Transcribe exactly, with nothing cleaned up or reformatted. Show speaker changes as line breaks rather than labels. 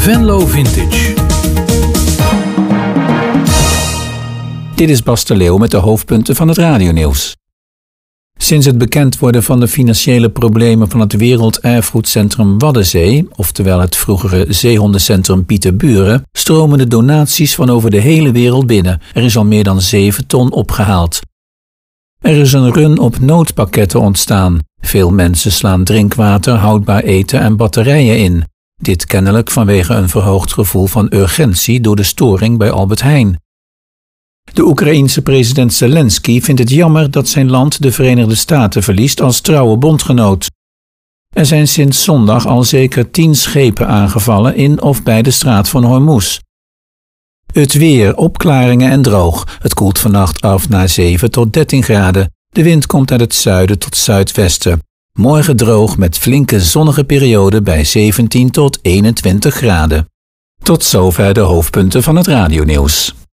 Venlo Vintage.
Dit is Bas de Leeuw met de hoofdpunten van het radionieuws. Sinds het bekend worden van de financiële problemen van het Werelderfgoedcentrum Waddenzee, oftewel het vroegere zeehondencentrum Pieterburen, stromen de donaties van over de hele wereld binnen. Er is al meer dan zeven ton opgehaald. Er is een run op noodpakketten ontstaan. Veel mensen slaan drinkwater, houdbaar eten en batterijen in. Dit kennelijk vanwege een verhoogd gevoel van urgentie door de storing bij Albert Heijn. De Oekraïense president Zelensky vindt het jammer dat zijn land de Verenigde Staten verliest als trouwe bondgenoot. Er zijn sinds zondag al zeker tien schepen aangevallen in of bij de straat van Hormuz. Het weer, opklaringen en droog. Het koelt vannacht af naar zeven tot dertien graden. De wind komt uit het zuiden tot zuidwesten. Morgen droog met flinke zonnige perioden bij zeventien tot eenentwintig graden. Tot zover de hoofdpunten van het radionieuws.